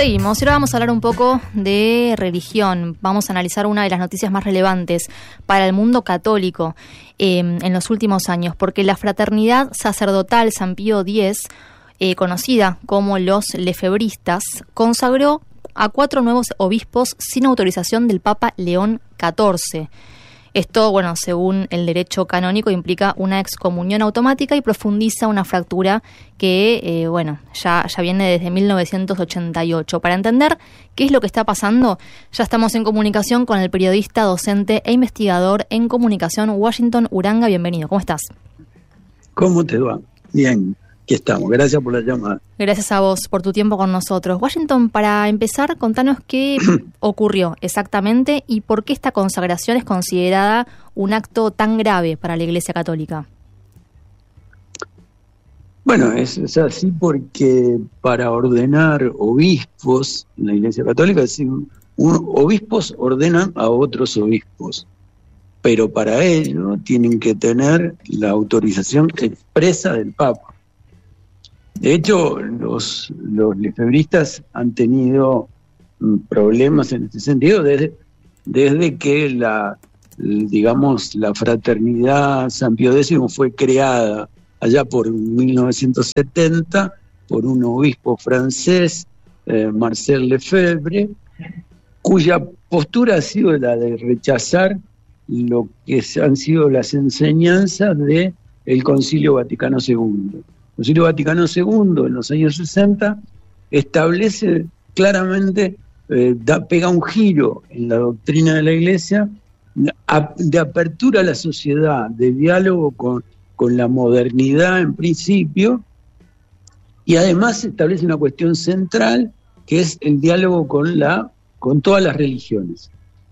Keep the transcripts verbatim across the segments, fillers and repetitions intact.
Seguimos, y ahora vamos a hablar un poco de religión. Vamos a analizar una de las noticias más relevantes para el mundo católico eh, en los últimos años, porque la Fraternidad Sacerdotal San Pío X, eh, conocida como los lefebristas, consagró a cuatro nuevos obispos sin autorización del Papa León catorce. Esto, bueno, según el derecho canónico, implica una excomunión automática y profundiza una fractura que, eh, bueno, ya, ya viene desde mil novecientos ochenta y ocho. Para entender qué es lo que está pasando, ya estamos en comunicación con el periodista, docente e investigador en comunicación, Washington Uranga. Bienvenido, ¿cómo estás? ¿Cómo te va? Bien, aquí estamos. Gracias por la llamada. Gracias a vos por tu tiempo con nosotros. Washington, para empezar, contanos qué ocurrió exactamente y por qué esta consagración es considerada un acto tan grave para la Iglesia Católica. Bueno, es, es así porque para ordenar obispos en la Iglesia Católica, es decir, un, obispos ordenan a otros obispos, pero para ello tienen que tener la autorización expresa del Papa. De hecho, los, los lefebristas han tenido problemas en este sentido desde, desde que la, digamos, la Fraternidad San Pío X fue creada allá por mil novecientos setenta por un obispo francés, eh, Marcel Lefebvre, cuya postura ha sido la de rechazar lo que han sido las enseñanzas del Concilio Vaticano segundo. El Concilio Vaticano segundo, en los años sesenta, establece claramente, eh, da, pega un giro en la doctrina de la Iglesia, a, de apertura a la sociedad, de diálogo con, con la modernidad en principio, y además establece una cuestión central, que es el diálogo con, la, con todas las religiones.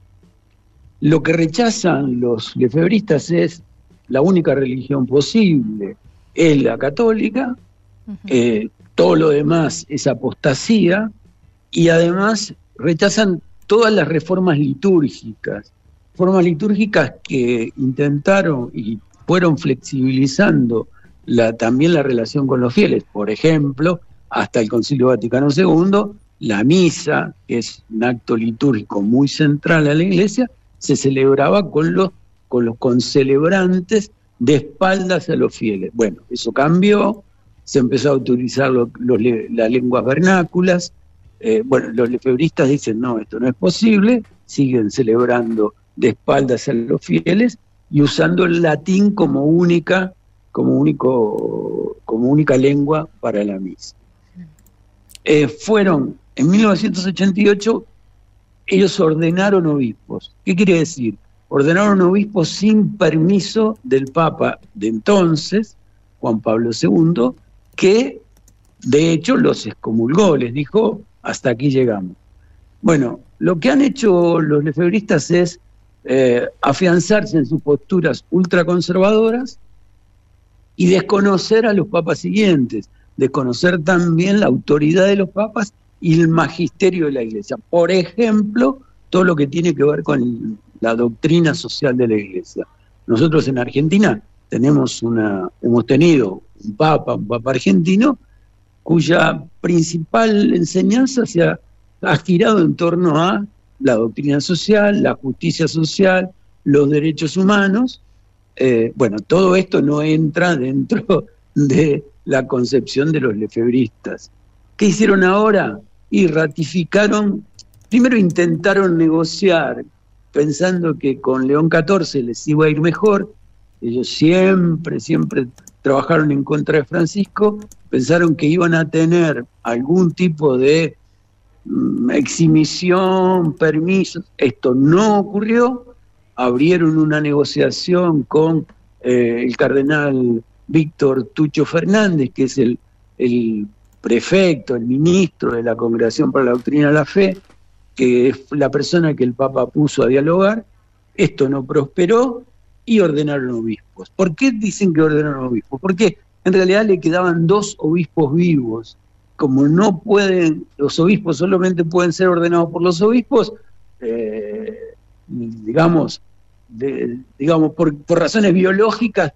Lo que rechazan los lefebristas es la única religión posible, es la católica, uh-huh. eh, todo lo demás es apostasía, y además rechazan todas las reformas litúrgicas, reformas litúrgicas que intentaron y fueron flexibilizando la, también la relación con los fieles. Por ejemplo, hasta el Concilio Vaticano segundo, la misa, que es un acto litúrgico muy central a la Iglesia, se celebraba con los, con los concelebrantes de espaldas a los fieles. Bueno, eso cambió, se empezó a utilizar lo, los, las lenguas vernáculas, eh, bueno, los lefebristas dicen, no, esto no es posible, siguen celebrando de espaldas a los fieles y usando el latín como única, como único, como única lengua para la misa. Eh, fueron, en mil novecientos ochenta y ocho, ellos ordenaron obispos. ¿Qué quiere decir? Ordenaron obispos sin permiso del Papa de entonces, Juan Pablo segundo, que de hecho los excomulgó, les dijo, hasta aquí llegamos. Bueno, lo que han hecho los lefebristas es eh, afianzarse en sus posturas ultraconservadoras y desconocer a los papas siguientes, desconocer también la autoridad de los papas y el magisterio de la Iglesia. Por ejemplo, todo lo que tiene que ver con el, la doctrina social de la Iglesia. Nosotros en Argentina tenemos una, hemos tenido un papa, un papa argentino, cuya principal enseñanza se ha, ha girado en torno a la doctrina social, la justicia social, los derechos humanos. Eh, bueno, todo esto no entra dentro de la concepción de los lefebristas. ¿Qué hicieron ahora? Y ratificaron, primero intentaron negociar, pensando que con León catorce les iba a ir mejor. Ellos siempre, siempre trabajaron en contra de Francisco, pensaron que iban a tener algún tipo de mm, exhibición, permisos. Esto no ocurrió. Abrieron una negociación con eh, el cardenal Víctor Tucho Fernández, que es el, el prefecto, el ministro de la Congregación para la Doctrina de la Fe, que es la persona que el Papa puso a dialogar. Esto no prosperó y ordenaron obispos. ¿Por qué dicen que ordenaron obispos? Porque en realidad le quedaban dos obispos vivos. Como no pueden, los obispos solamente pueden ser ordenados por los obispos, eh, digamos, de, digamos por, por razones biológicas,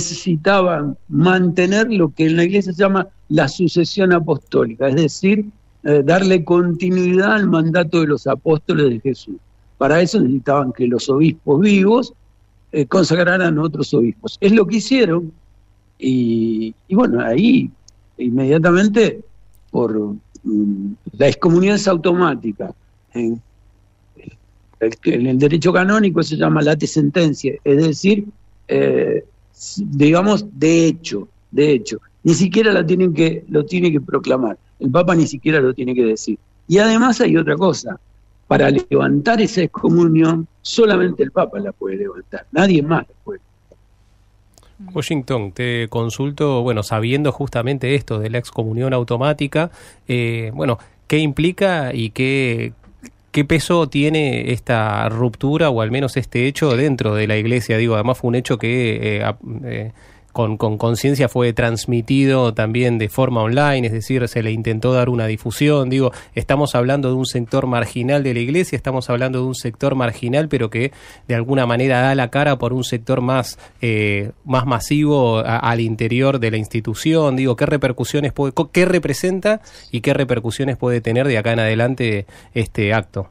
necesitaban mantener lo que en la Iglesia se llama la sucesión apostólica, es decir, eh, darle continuidad al mandato de los apóstoles de Jesús. Para eso necesitaban que los obispos vivos eh, consagraran a otros obispos. Es lo que hicieron, y, y bueno, ahí inmediatamente por um, la excomunión es automática. En, en el derecho canónico se llama late sentencia, es decir, eh, digamos, de hecho, de hecho, ni siquiera la tienen que, lo tiene que proclamar, el Papa ni siquiera lo tiene que decir. Y además hay otra cosa, para levantar esa excomunión, solamente el Papa la puede levantar, nadie más la puede. Washington, te consulto, bueno, sabiendo justamente esto de la excomunión automática, eh, bueno, ¿qué implica y qué, qué peso tiene esta ruptura o al menos este hecho dentro de la Iglesia? Digo, además fue un hecho que eh, eh, con con conciencia fue transmitido también de forma online, es decir, se le intentó dar una difusión. Digo, estamos hablando de un sector marginal de la Iglesia, estamos hablando de un sector marginal, pero que de alguna manera da la cara por un sector más eh, más masivo a, al interior de la institución. Digo, ¿qué repercusiones puede, qué representa y qué repercusiones puede tener de acá en adelante este acto?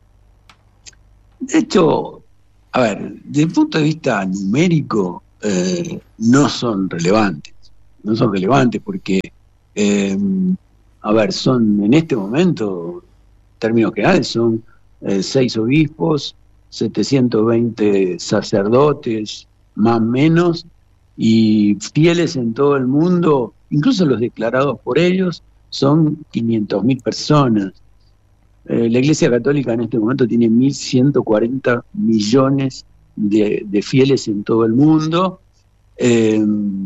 De hecho, a ver, desde el punto de vista numérico, Eh, no son relevantes, no son relevantes porque, eh, a ver, son en este momento, en términos generales, son eh, seis obispos, setecientos veinte sacerdotes, más o menos, y fieles en todo el mundo, incluso los declarados por ellos, son quinientas mil personas. Eh, la Iglesia Católica en este momento tiene mil ciento cuarenta millones De, de fieles en todo el mundo, eh,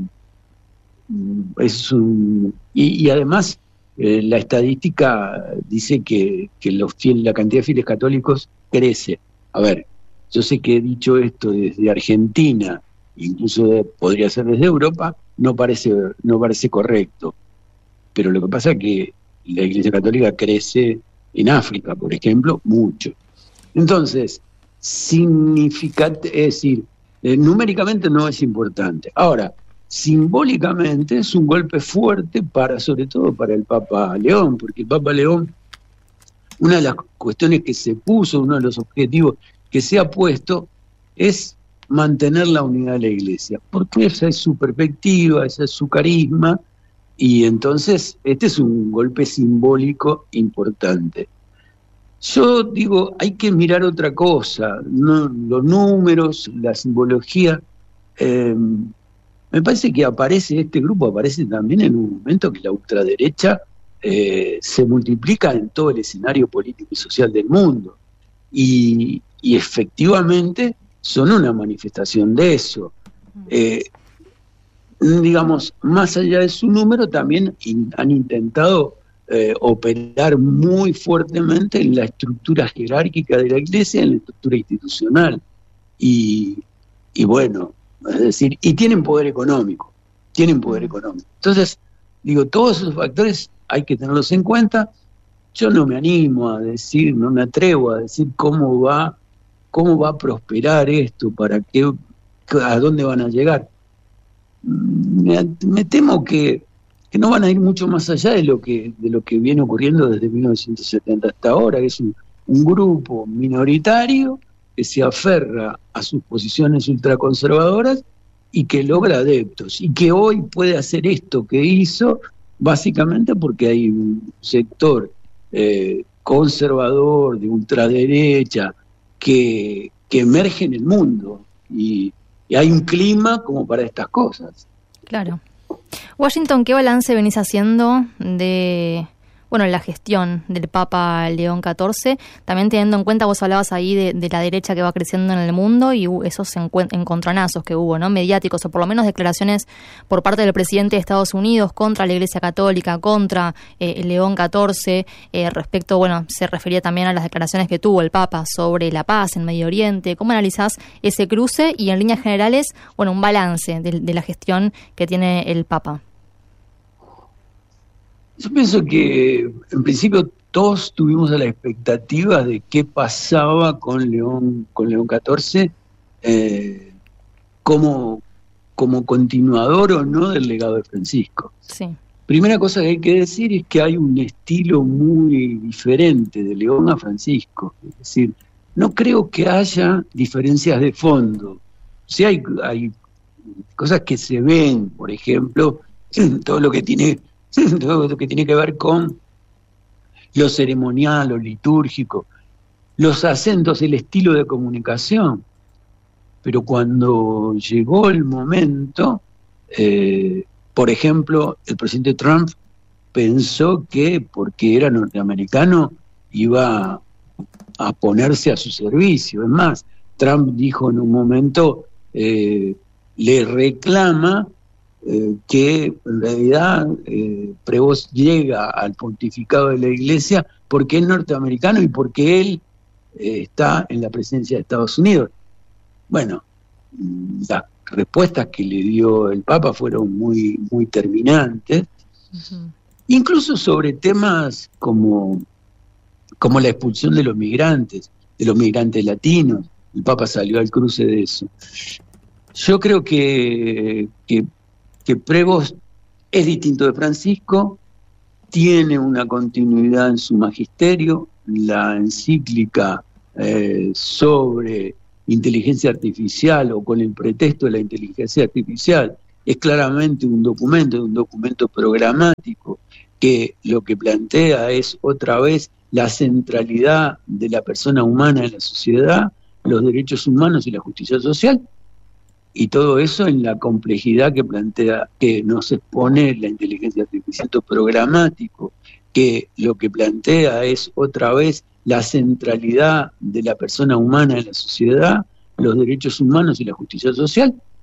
es un, y, y además eh, la estadística dice que, que los fieles, la cantidad de fieles católicos crece. A ver, yo sé que he dicho esto desde Argentina, incluso de, podría ser desde Europa, no parece, no parece correcto, pero lo que pasa es que la Iglesia Católica crece en África, por ejemplo, mucho. Entonces, significante, es decir, eh, numéricamente no es importante. Ahora, simbólicamente es un golpe fuerte para, sobre todo para el Papa León, porque el Papa León, una de las cuestiones que se puso, uno de los objetivos que se ha puesto, es mantener la unidad de la Iglesia, porque esa es su perspectiva, ese es su carisma, y entonces este es un golpe simbólico importante. Yo digo, hay que mirar otra cosa, no, los números, la simbología. Eh, me parece que aparece, este grupo aparece también en un momento que la ultraderecha eh, se multiplica en todo el escenario político y social del mundo. Y, y efectivamente son una manifestación de eso. Eh, digamos, más allá de su número, también in, han intentado Eh, operar muy fuertemente en la estructura jerárquica de la Iglesia, en la estructura institucional. Y, y bueno, es decir, y tienen poder económico, tienen poder económico. Entonces, digo, todos esos factores hay que tenerlos en cuenta. Yo no me animo a decir, no me atrevo a decir cómo va, cómo va a prosperar esto, para qué, a dónde van a llegar. Me, me temo que que no van a ir mucho más allá de lo que de lo que viene ocurriendo desde mil novecientos setenta hasta ahora, que es un, un grupo minoritario que se aferra a sus posiciones ultraconservadoras y que logra adeptos, y que hoy puede hacer esto que hizo, básicamente porque hay un sector eh, conservador, de ultraderecha, que, que emerge en el mundo, y, y hay un clima como para estas cosas. Claro. Washington, ¿qué balance venís haciendo de, bueno, la gestión del Papa León catorce? También teniendo en cuenta, vos hablabas ahí de, de la derecha que va creciendo en el mundo y esos encontronazos que hubo, ¿no? Mediáticos, o por lo menos declaraciones por parte del presidente de Estados Unidos contra la Iglesia Católica, contra eh, León catorce, eh, respecto, bueno, se refería también a las declaraciones que tuvo el Papa sobre la paz en Medio Oriente. ¿Cómo analizás ese cruce y en líneas generales, bueno, un balance de, de la gestión que tiene el Papa? Yo pienso que, en principio, todos tuvimos la expectativa de qué pasaba con León, con León catorce, eh, como, como continuador o no del legado de Francisco. Sí. primera cosa que hay que decir es que hay un estilo muy diferente de León a Francisco. Es decir, no creo que haya diferencias de fondo. Sí hay, hay cosas que se ven, por ejemplo, todo lo que tiene, todo lo que tiene que ver con lo ceremonial, lo litúrgico, los acentos, el estilo de comunicación. Pero cuando llegó el momento, eh, por ejemplo, el presidente Trump pensó que porque era norteamericano iba a ponerse a su servicio. Es más, Trump dijo en un momento, eh, le reclama eh, que en realidad eh, Prevost llega al pontificado de la Iglesia porque es norteamericano y porque él eh, está en la presidencia de Estados Unidos. Bueno, las respuestas que le dio el Papa fueron muy, muy terminantes, uh-huh. Incluso sobre temas como, como la expulsión de los migrantes, de los migrantes latinos. El Papa salió al cruce de eso. Yo creo que, que, que Prevost es distinto de Francisco, tiene una continuidad en su magisterio, la encíclica eh, sobre inteligencia artificial o con el pretexto de la inteligencia artificial es claramente un documento, un documento programático que lo que plantea es otra vez la centralidad de la persona humana en la sociedad, los derechos humanos y la justicia social, y todo eso en la complejidad que plantea, que nos expone la inteligencia artificial programático, que lo que plantea es otra vez la centralidad de la persona humana en la sociedad, los derechos humanos y la justicia social,